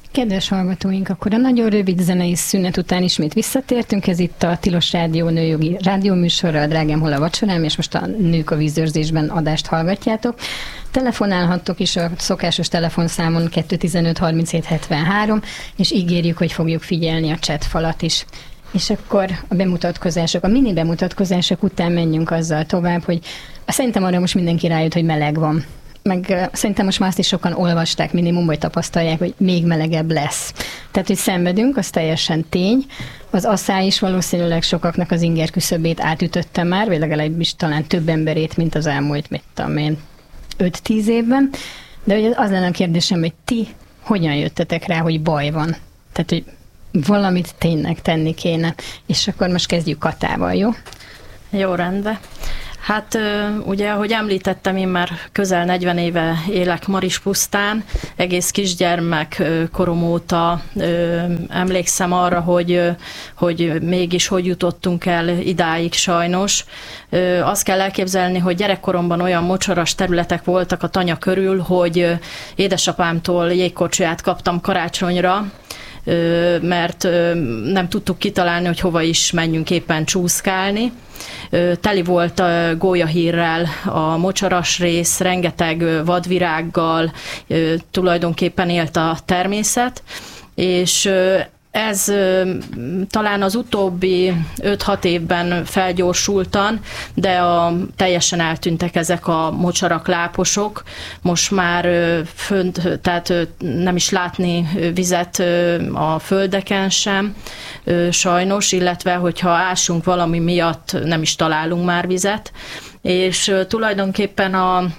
Kedves hallgatóink, akkor a nagyon rövid zenei szünet után ismét visszatértünk. Ez itt a Tilos Rádió nőjogi rádióműsorra, a Drágám, hol a vacsorám, és most a Nők a vízőrzésben adást hallgatjátok. Telefonálhattok is a szokásos telefonszámon 215 37 73, és ígérjük, hogy fogjuk figyelni a chatfalat is. És akkor a mini bemutatkozások után menjünk azzal tovább, hogy szerintem arra most mindenki rájött, hogy meleg van. Meg szerintem most már azt is sokan olvasták minimum, vagy tapasztalják, hogy még melegebb lesz. Tehát, hogy szenvedünk, az teljesen tény. Az asszály is valószínűleg sokaknak az inger küszöbét átütötte már, vagy legalábbis talán több emberét, mint az elmúlt, 5-10 évben. De ugye az lenne a kérdésem, hogy ti hogyan jöttetek rá, hogy baj van? Tehát, hogy valamit tényleg tenni kéne. És akkor most kezdjük Katával, jó? Jó, rendben. Hát ugye, ahogy említettem, én már közel 40 éve élek Marispusztán, egész kisgyermek korom óta emlékszem arra, hogy mégis hogy jutottunk el idáig sajnos. Azt kell elképzelni, hogy gyerekkoromban olyan mocsaras területek voltak a Tanya körül, hogy édesapámtól jégkorcsolyát kaptam karácsonyra, mert nem tudtuk kitalálni, hogy hova is menjünk éppen csúszkálni. Teli volt a gólyahírrel a mocsaras rész, rengeteg vadvirággal, tulajdonképpen élt a természet, és ez talán az utóbbi 5-6 évben felgyorsultan, de teljesen eltűntek ezek a mocsarak, láposok. Most már tehát nem is látni vizet a földeken sem, sajnos, illetve hogyha ásunk valami miatt, nem is találunk már vizet. És tulajdonképpen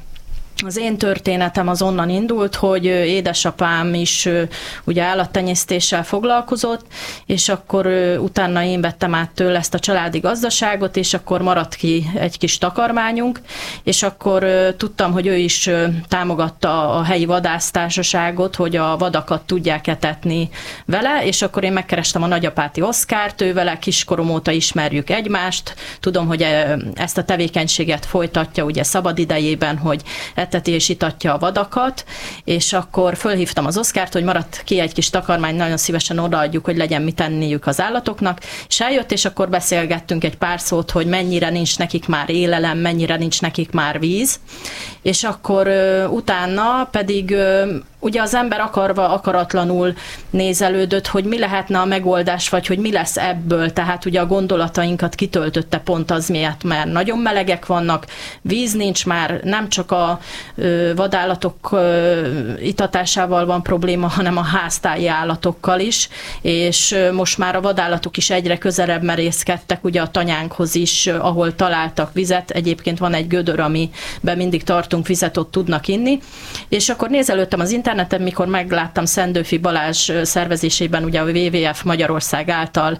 az én történetem az onnan indult, hogy édesapám is ugye állattenyésztéssel foglalkozott, és akkor utána én vettem át tőle ezt a családi gazdaságot, és akkor maradt ki egy kis takarmányunk, és akkor tudtam, hogy ő is támogatta a helyi vadásztársaságot, hogy a vadakat tudják etetni vele, és akkor én megkerestem a nagyapáti Oszkárt, ővele kiskorom óta ismerjük egymást, tudom, hogy ezt a tevékenységet folytatja ugye szabad idejében, hogy eteti és itatja a vadakat, és akkor fölhívtam az Oszkárt, hogy maradt ki egy kis takarmány, nagyon szívesen odaadjuk, hogy legyen mit tenniük az állatoknak, és eljött, és akkor beszélgettünk egy pár szót, hogy mennyire nincs nekik már élelem, mennyire nincs nekik már víz, és akkor utána pedig ugye az ember akarva, akaratlanul nézelődött, hogy mi lehetne a megoldás, vagy hogy mi lesz ebből, tehát ugye a gondolatainkat kitöltötte pont az miatt, mert nagyon melegek vannak, víz nincs már, nem csak a vadállatok itatásával van probléma, hanem a háztáji állatokkal is, és most már a vadállatok is egyre közelebb merészkedtek, ugye a tanyánkhoz is, ahol találtak vizet, egyébként van egy gödör, amiben mindig tartunk vizet, ott tudnak inni, és akkor nézelődtem az interneten, mikor megláttam Szendőfi Balázs szervezésében ugye a WWF Magyarország által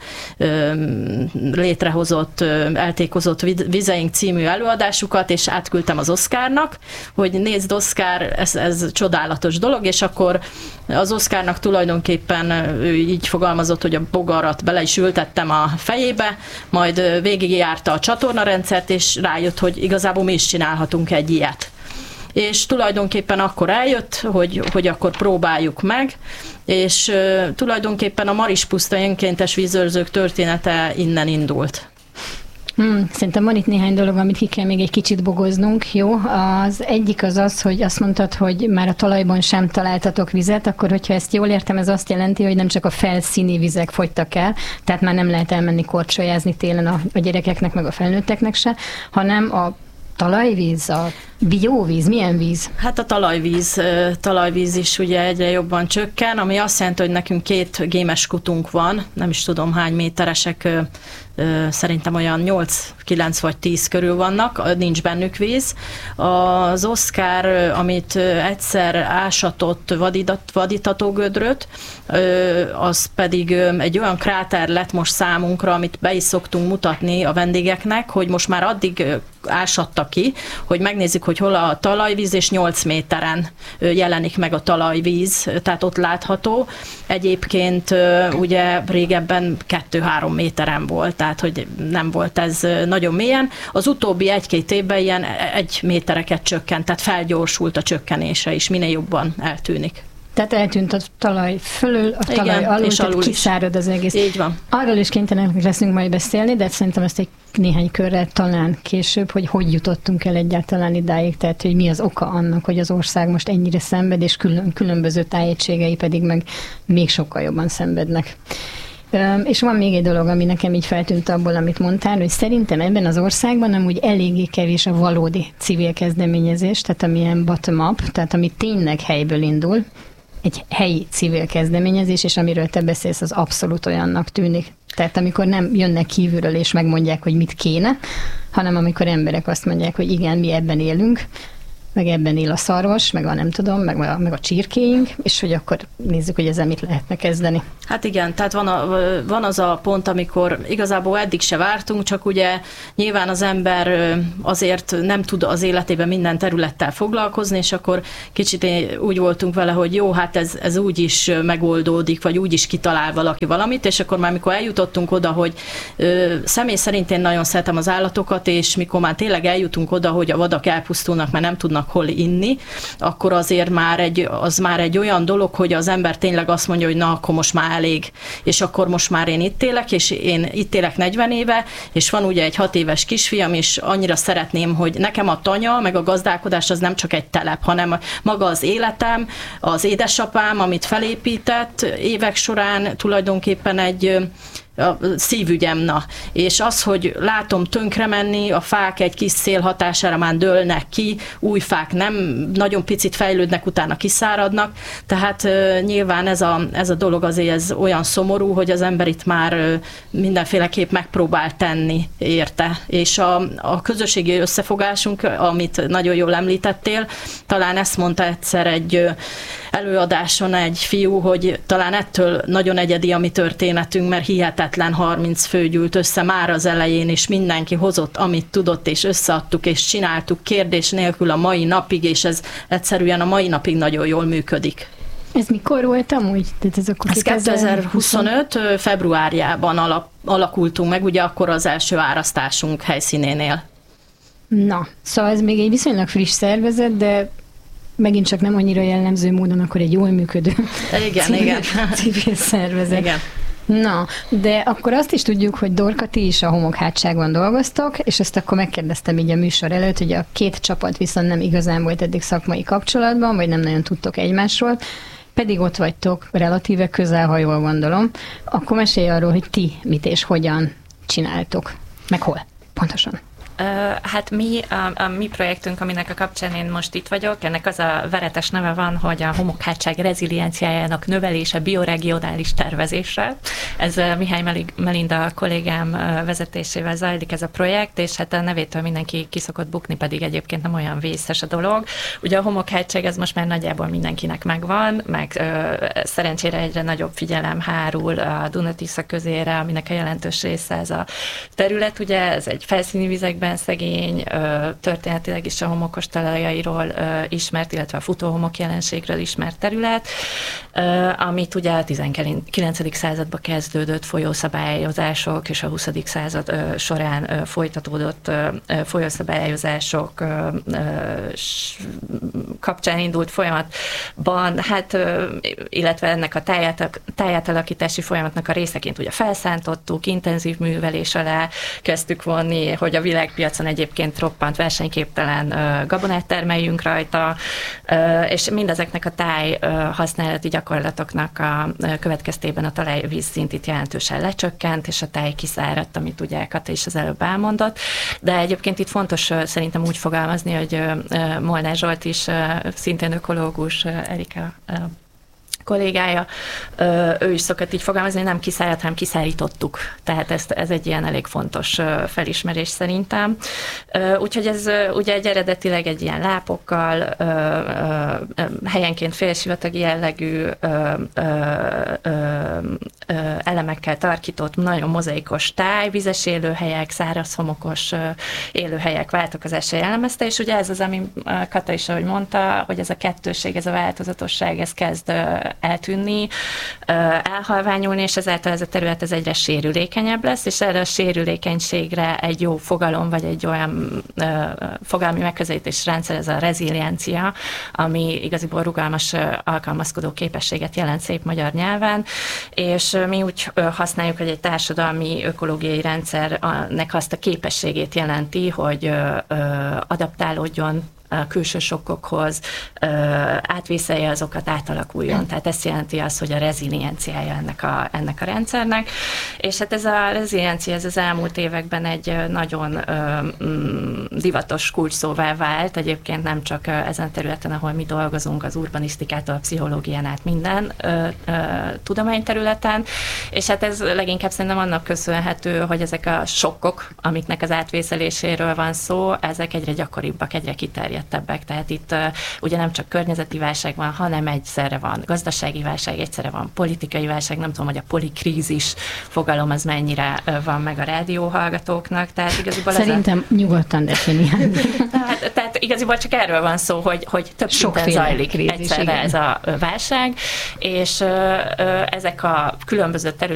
létrehozott, eltékozott vizeink című előadásukat, és átküldtem az Oszkárnak, hogy nézd Oszkár, ez csodálatos dolog, és akkor az Oszkárnak tulajdonképpen ő így fogalmazott, hogy a bogarat bele is ültettem a fejébe, majd végigjárta a csatornarendszert, és rájött, hogy igazából mi is csinálhatunk egy ilyet. És tulajdonképpen akkor eljött, hogy akkor próbáljuk meg, és tulajdonképpen a Marispuszta önkéntes vízőrzők története innen indult. Szerintem van itt néhány dolog, amit ki kell még egy kicsit bogoznunk, jó? Az egyik az, hogy azt mondtad, hogy már a talajban sem találtatok vizet, akkor hogyha ezt jól értem, ez azt jelenti, hogy nem csak a felszíni vizek fogytak el, tehát már nem lehet elmenni korcsolyázni télen a gyerekeknek, meg a felnőtteknek se, hanem a talajvíz, a bióvíz, milyen víz? Hát a talajvíz is ugye egyre jobban csökken, ami azt jelenti, hogy nekünk 2 gémes kutunk van, nem is tudom hány méteresek, szerintem olyan 8-9 vagy 10 körül vannak, nincs bennük víz. Az Oszkár, amit egyszer ásatott vadítatógödröt, az pedig egy olyan kráter lett most számunkra, amit be is szoktunk mutatni a vendégeknek, hogy most már addig ásatta ki, hogy megnézzük, hogy hol a talajvíz, és 8 méteren jelenik meg a talajvíz, tehát ott látható. Egyébként ugye régebben 2-3 méteren volt, tehát hogy nem volt ez nagyon mélyen. Az utóbbi 1-2 évben ilyen 1 métereket csökkent, tehát felgyorsult a csökkenése is, minél jobban eltűnik. Tehát eltűnt a talaj fölül, a talaj alul, és tehát kiszárad az egész. Így van. Arról is kénytelenek leszünk majd beszélni, de szerintem ezt egy néhány körrel talán később, hogy jutottunk el egyáltalán idáig, tehát hogy mi az oka annak, hogy az ország most ennyire szenved, és különböző tájegységei pedig meg még sokkal jobban szenvednek. És van még egy dolog, ami nekem így feltűnt abból, amit mondtál, hogy szerintem ebben az országban amúgy eléggé kevés a valódi civil kezdeményezés, tehát amilyen bottom-up, tehát ami tényleg helyből indul, egy helyi civil kezdeményezés, és amiről te beszélsz, az abszolút olyannak tűnik. Tehát amikor nem jönnek kívülről és megmondják, hogy mit kéne, hanem amikor emberek azt mondják, hogy igen, mi ebben élünk, meg ebben él a szarvas, meg a nem tudom, meg a csirkéink, és hogy akkor nézzük, hogy ezzel mit lehetne kezdeni. Hát igen, tehát van az a pont, amikor igazából eddig se vártunk, csak ugye nyilván az ember azért nem tud az életében minden területtel foglalkozni, és akkor kicsit úgy voltunk vele, hogy jó, hát ez úgy is megoldódik, vagy úgy is kitalál valaki valamit, és akkor már mikor eljutottunk oda, hogy személy szerint én nagyon szeretem az állatokat, és mikor már tényleg eljutunk oda, hogy a vadak elpusztulnak, mert nem tudnak hol inni, akkor azért az már egy olyan dolog, hogy az ember tényleg azt mondja, hogy na, akkor most már elég, és akkor most már én itt élek, és én itt élek 40 éve, és van ugye egy 6 éves kisfiam, és annyira szeretném, hogy nekem a tanya, meg a gazdálkodás az nem csak egy telep, hanem maga az életem, az édesapám, amit felépített évek során tulajdonképpen egy a szívügyem, na. És az, hogy látom tönkre menni, a fák egy kis szél hatására már dőlnek ki, új fák nem, nagyon picit fejlődnek, utána kiszáradnak, tehát nyilván ez a dolog azért ez olyan szomorú, hogy az ember itt már mindenféleképp megpróbál tenni érte. És a közösségi összefogásunk, amit nagyon jól említettél, talán ezt mondta egyszer egy előadáson egy fiú, hogy talán ettől nagyon egyedi a mi történetünk, mert hihetetlen 30 fő gyűlt össze már az elején, és mindenki hozott, amit tudott, és összeadtuk, és csináltuk kérdés nélkül a mai napig, és ez egyszerűen a mai napig nagyon jól működik. Ez mikor volt amúgy? Ez 2025. februárjában alakultunk meg, ugye akkor az első árasztásunk helyszínénél. Na, szóval ez még egy viszonylag friss szervezet, de megint csak nem annyira jellemző módon akkor egy jól működő civil szervezet. Igen. Na, de akkor azt is tudjuk, hogy Dorka, ti is a homokhátságban dolgoztok, és ezt akkor megkérdeztem így a műsor előtt, hogy a két csapat viszont nem igazán volt eddig szakmai kapcsolatban, vagy nem nagyon tudtok egymásról, pedig ott vagytok relatíve közel, ha jól gondolom. Akkor mesélj arról, hogy ti mit és hogyan csináltok, meg hol pontosan. Hát a mi projektünk, aminek a kapcsán én most itt vagyok, ennek az a veretes neve van, hogy a homokhátság rezilienciájának növelése bioregionális tervezésre. Ez Mihály Melinda kollégám vezetésével zajlik ez a projekt, és hát a nevétől mindenki ki szokott bukni, pedig egyébként nem olyan vészes a dolog. Ugye a homokhátság ez most már nagyjából mindenkinek megvan, meg szerencsére egyre nagyobb figyelem hárul a Duna-Tisza közére, aminek a jelentős része ez a terület. Ugye ez egy felszíni vizekben szegény, történetileg is a homokos talajairól ismert, illetve a futóhomok jelenségről ismert terület, amit ugye a 19. században kezdődött folyószabályozások és a 20. század során folytatódott folyószabályozások kapcsán indult folyamatban, hát illetve ennek a tájátalakítási folyamatnak a részeként ugye felszántottuk, intenzív művelés alá kezdtük vonni, hogy a világpiacon egyébként roppant versenyképtelen gabonát termeljünk rajta, és mindezeknek a táj használati gyakorlatoknak a következtében a talajvízszint itt jelentősen lecsökkent, és a táj kiszáradt, amit ugye Kata is az előbb elmondott. De egyébként itt fontos szerintem úgy fogalmazni, hogy Molnár Zsolt is szintén ökológus, Erika kollégája, ő is szokott így fogalmazni, nem kiszáradt, hanem kiszárítottuk. Tehát ez egy ilyen elég fontos felismerés szerintem. Úgyhogy ez ugye eredetileg egy ilyen lápokkal, helyenként félsivatagi jellegű elemekkel tarkított, nagyon mozaikos táj, vizes élőhelyek, száraz homokos élőhelyek váltakozása jellemezte, és ugye ez az, ami Kata is, ahogy mondta, hogy ez a kettőség, ez a változatosság, ez kezd eltűnni, elhalványulni, és ezáltal ez a terület ez egyre sérülékenyebb lesz, és erre a sérülékenységre egy jó fogalom, vagy egy olyan fogalmi megközelítés rendszer, ez a reziliencia, ami igaziból rugalmas alkalmazkodó képességet jelent szép magyar nyelven, és mi úgy használjuk, hogy egy társadalmi ökológiai rendszernek azt a képességét jelenti, hogy adaptálódjon a külső sokkokhoz, átvészelje azokat, átalakuljon. Tehát ezt jelenti azt, hogy a rezilienciája ennek a rendszernek. És hát ez a reziliencia ez az elmúlt években egy nagyon divatos kulcsszóvá vált, egyébként nem csak ezen a területen, ahol mi dolgozunk, az urbanisztikától, a pszichológián át minden tudományterületen, és hát ez leginkább szerintem annak köszönhető, hogy ezek a sokkok, amiknek az átvészeléséről van szó, ezek egyre gyakoribbak, egyre kiterjedtebbek. Tehát itt ugye nem csak környezeti válság van, hanem egyszerre van gazdasági válság, egyszerre van politikai válság, nem tudom, hogy a polikrízis fogalom az mennyire van meg a rádióhallgatóknak. Tehát igaziból szerintem nyugodtan definiálni. Tehát igaziból csak erről van szó, hogy több szinten zajlik egyszerre ez a válság, és ezek a különböző területek